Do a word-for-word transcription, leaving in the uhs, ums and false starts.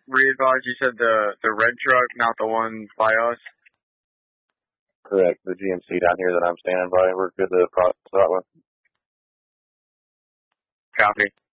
re-advise, you said the, the red truck, not the one by us? Correct. The G M C down here that I'm standing by. We're good to process that one. Copy.